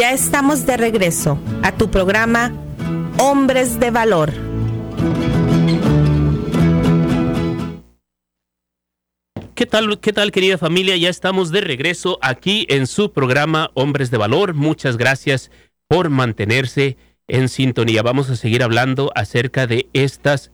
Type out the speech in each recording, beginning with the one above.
Ya estamos de regreso a tu programa Hombres de Valor. ¿Qué tal, querida familia? Ya estamos de regreso aquí en su programa Hombres de Valor. Muchas gracias por mantenerse en sintonía. Vamos a seguir hablando acerca de estas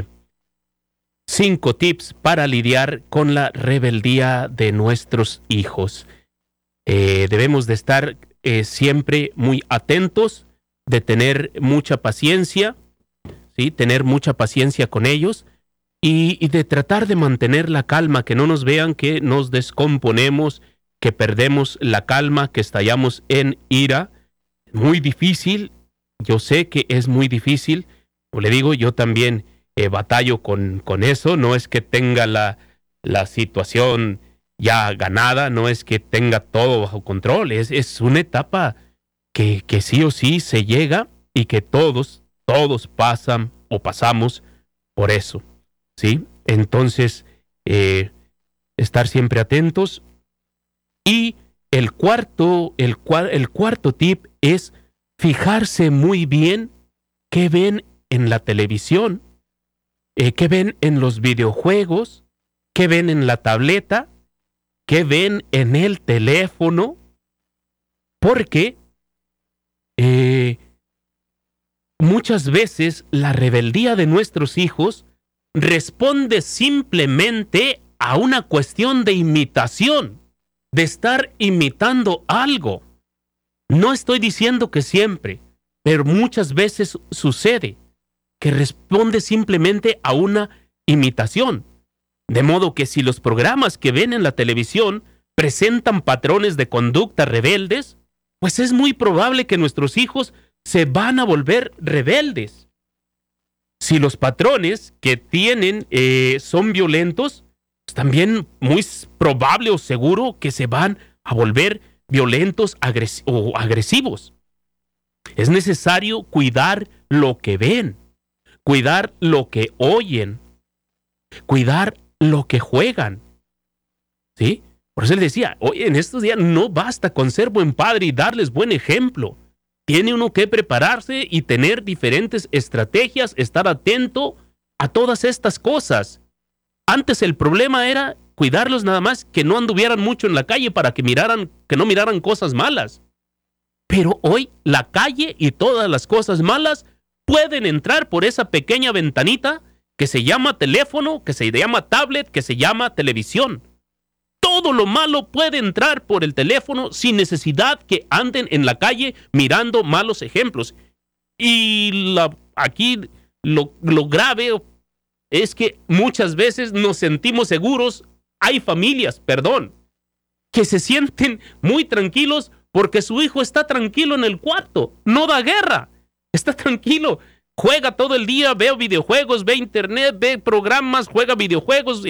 5 tips para lidiar con la rebeldía de nuestros hijos. Debemos de estar siempre muy atentos, de tener mucha paciencia, ¿sí? Tener mucha paciencia con ellos y de tratar de mantener la calma, que no nos vean que nos descomponemos, que perdemos la calma, que estallamos en ira. Muy difícil, yo sé que es muy difícil. Como le digo, yo también batallo con eso. No es que tenga la situación ya ganada, no es que tenga todo bajo control, es una etapa que sí o sí se llega y que todos pasan o pasamos por eso, ¿sí? Entonces, estar siempre atentos. Y el cuarto tip es fijarse muy bien qué ven en la televisión, qué ven en los videojuegos, qué ven en la tableta, qué ven en el teléfono, porque muchas veces la rebeldía de nuestros hijos responde simplemente a una cuestión de imitación, de estar imitando algo. No estoy diciendo que siempre, pero muchas veces sucede que responde simplemente a una imitación. De modo que si los programas que ven en la televisión presentan patrones de conducta rebeldes, pues es muy probable que nuestros hijos se van a volver rebeldes. Si los patrones que tienen son violentos, pues también muy probable o seguro que se van a volver violentos o agresivos. Es necesario cuidar lo que ven, cuidar lo que oyen, cuidar lo que juegan, ¿sí? Por eso él decía, oye, en estos días no basta con ser buen padre y darles buen ejemplo. Tiene uno que prepararse y tener diferentes estrategias, estar atento a todas estas cosas. Antes el problema era cuidarlos nada más, que no anduvieran mucho en la calle para que no miraran cosas malas. Pero hoy la calle y todas las cosas malas pueden entrar por esa pequeña ventanita que se llama teléfono, que se llama tablet, que se llama televisión. Todo lo malo puede entrar por el teléfono sin necesidad que anden en la calle mirando malos ejemplos. Y aquí lo grave es que muchas veces nos sentimos seguros. Hay familias, que se sienten muy tranquilos porque su hijo está tranquilo en el cuarto, no da guerra, está tranquilo. Juega todo el día, ve videojuegos, ve internet, ve programas, juega videojuegos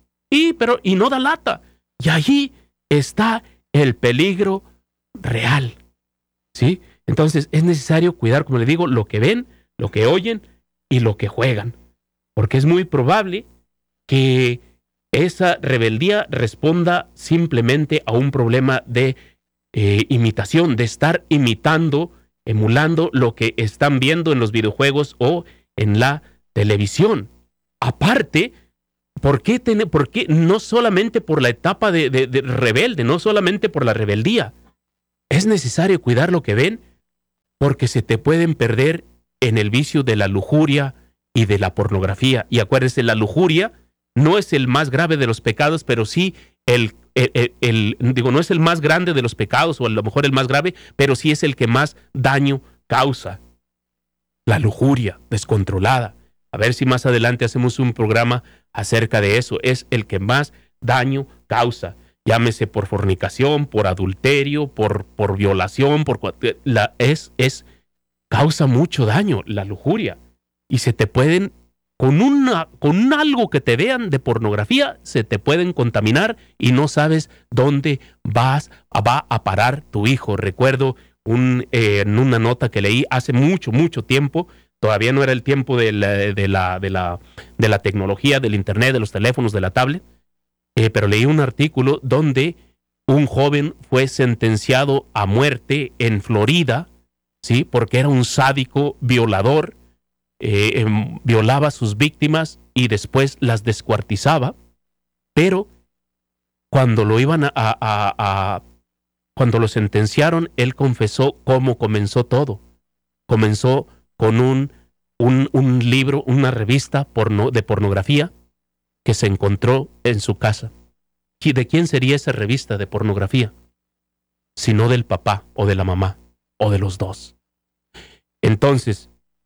y no da lata. Y allí está el peligro real, ¿sí? Entonces es necesario cuidar, como le digo, lo que ven, lo que oyen y lo que juegan. Porque es muy probable que esa rebeldía responda simplemente a un problema de imitación, de estar imitando, emulando lo que están viendo en los videojuegos o en la televisión. Aparte, ¿por qué no solamente por la etapa de rebelde, no solamente por la rebeldía? Es necesario cuidar lo que ven porque se te pueden perder en el vicio de la lujuria y de la pornografía. Y acuérdese, la lujuria no es el más grave de los pecados, pero sí no es el más grande de los pecados, o a lo mejor el más grave, pero sí es el que más daño causa. La lujuria descontrolada. A ver si más adelante hacemos un programa acerca de eso. Es el que más daño causa. Llámese por fornicación, por adulterio, por violación, causa mucho daño la lujuria. Y se te pueden, con algo que te vean de pornografía, se te pueden contaminar y no sabes dónde va a parar tu hijo. Recuerdo en una nota que leí hace mucho tiempo. Todavía no era el tiempo de la tecnología, del internet, de los teléfonos, de la tablet, pero leí un artículo donde un joven fue sentenciado a muerte en Florida, ¿sí? Porque era un sádico violador, violaba a sus víctimas y después las descuartizaba, pero cuando lo iban cuando lo sentenciaron, él confesó cómo comenzó todo. Comenzó con un libro, una revista de pornografía que se encontró en su casa. ¿Y de quién sería esa revista de pornografía? Si no del papá o de la mamá o de los dos. Entonces,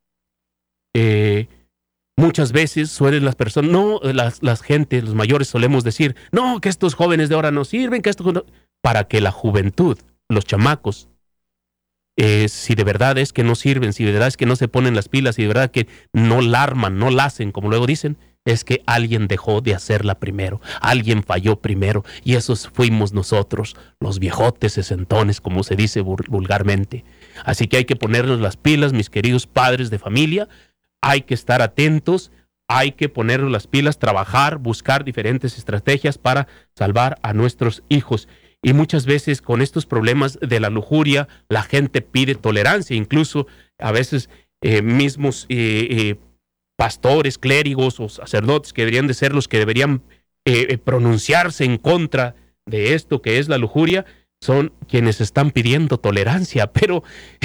muchas veces suelen las personas, no, las gente, los mayores solemos decir, no, que estos jóvenes de ahora no sirven, que esto no, para que la juventud, los chamacos, si de verdad es que no sirven, si de verdad es que no se ponen las pilas, si de verdad que no la arman, no la hacen, como luego dicen, es que alguien dejó de hacerla primero, alguien falló primero, y esos fuimos nosotros, los viejotes sesentones, como se dice vulgarmente. Así que hay que ponernos las pilas, mis queridos padres de familia, hay que estar atentos, hay que ponernos las pilas, trabajar, buscar diferentes estrategias para salvar a nuestros hijos. Y muchas veces con estos problemas de la lujuria, la gente pide tolerancia, incluso a veces mismos pastores, clérigos o sacerdotes que deberían de ser los que deberían pronunciarse en contra de esto que es la lujuria, son quienes están pidiendo tolerancia, pero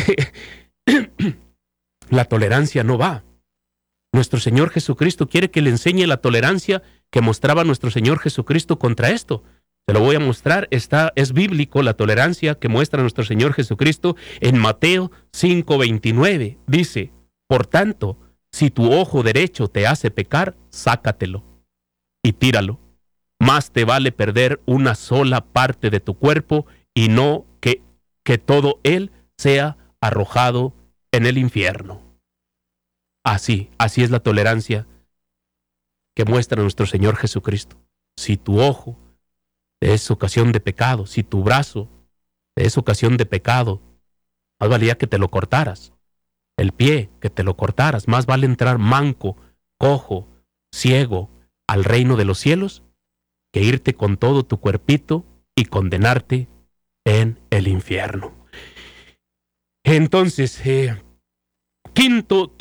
la tolerancia no va. Nuestro Señor Jesucristo quiere que le enseñe la tolerancia que mostraba nuestro Señor Jesucristo contra esto. Se lo voy a mostrar, es bíblico la tolerancia que muestra nuestro Señor Jesucristo en Mateo 5:29. Dice, por tanto, si tu ojo derecho te hace pecar, sácatelo y tíralo. Más te vale perder una sola parte de tu cuerpo y no que todo él sea arrojado en el infierno. Así es la tolerancia que muestra nuestro Señor Jesucristo. Si tu ojo te es ocasión de pecado, si tu brazo te es ocasión de pecado, más valía que te lo cortaras. El pie, que te lo cortaras. Más vale entrar manco, cojo, ciego al reino de los cielos que irte con todo tu cuerpito y condenarte en el infierno. Entonces, quinto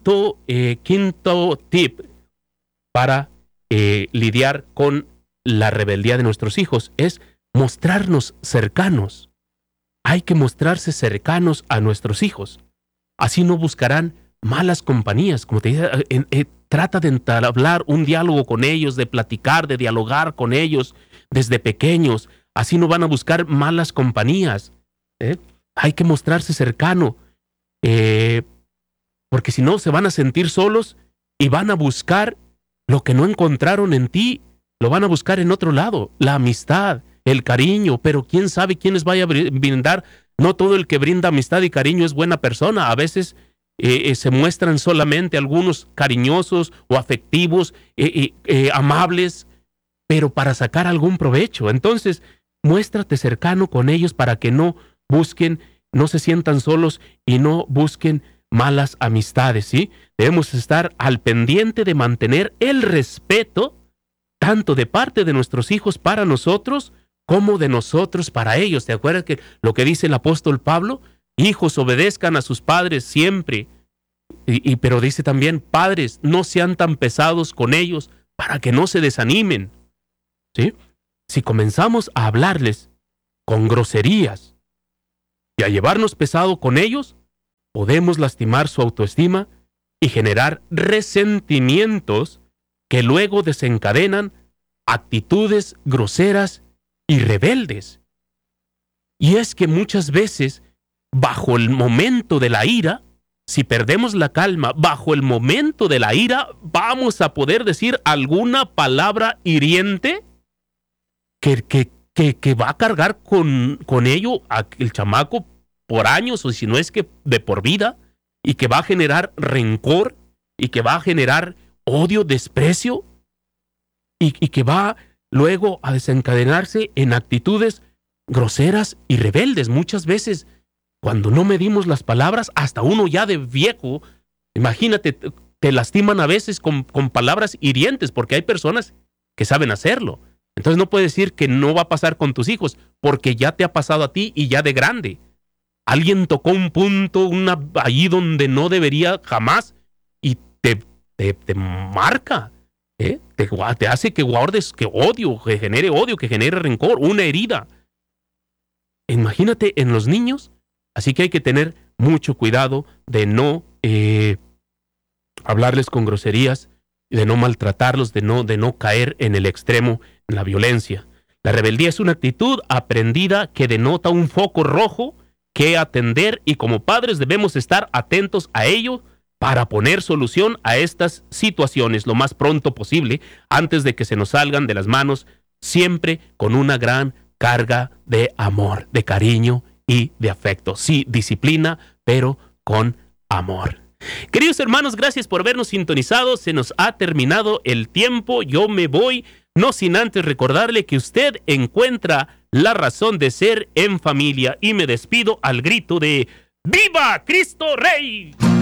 tip para lidiar con la rebeldía de nuestros hijos es mostrarnos cercanos. Hay que mostrarse cercanos a nuestros hijos. Así no buscarán malas compañías. Como te dije, trata de entablar un diálogo con ellos, de platicar, de dialogar con ellos desde pequeños. Así no van a buscar malas compañías. Hay que mostrarse cercano. Porque si no, se van a sentir solos y van a buscar lo que no encontraron en ti. Lo van a buscar en otro lado. La amistad, el cariño. Pero quién sabe quién les vaya a brindar. No todo el que brinda amistad y cariño es buena persona. A veces se muestran solamente algunos cariñosos o afectivos, amables, pero para sacar algún provecho. Entonces, muéstrate cercano con ellos para que no busquen, no se sientan solos y no busquen malas amistades, ¿sí? Debemos estar al pendiente de mantener el respeto tanto de parte de nuestros hijos para nosotros como de nosotros para ellos. ¿Te acuerdas que lo que dice el apóstol Pablo? Hijos, obedezcan a sus padres siempre. Pero dice también, padres, no sean tan pesados con ellos para que no se desanimen. ¿Sí? Si comenzamos a hablarles con groserías y a llevarnos pesado con ellos, podemos lastimar su autoestima y generar resentimientos que luego desencadenan actitudes groseras y rebeldes. Y es que muchas veces, bajo el momento de la ira, si perdemos la calma, bajo el momento de la ira, vamos a poder decir alguna palabra hiriente que va a cargar con ello el chamaco por años, o si no es que de por vida, y que va a generar rencor, y que va a generar odio, desprecio, y que va luego a desencadenarse en actitudes groseras y rebeldes. Muchas veces, cuando no medimos las palabras, hasta uno ya de viejo, imagínate, te lastiman a veces con palabras hirientes, porque hay personas que saben hacerlo. Entonces no puedes decir que no va a pasar con tus hijos, porque ya te ha pasado a ti y ya de grande. Alguien tocó un punto, ahí donde no debería jamás, y te marca, te hace que guardes que genere odio, que genere rencor, una herida. Imagínate en los niños. Así que hay que tener mucho cuidado de no hablarles con groserías, de no maltratarlos, de no caer en el extremo, en la violencia. La rebeldía es una actitud aprendida que denota un foco rojo que atender, y como padres debemos estar atentos a ello para poner solución a estas situaciones lo más pronto posible, antes de que se nos salgan de las manos, siempre con una gran carga de amor, de cariño y de afecto. Sí, disciplina, pero con amor. Queridos hermanos, gracias por habernos sintonizado. Se nos ha terminado el tiempo. Yo me voy, no sin antes recordarle que usted encuentra la razón de ser en familia, y me despido al grito de ¡Viva Cristo Rey!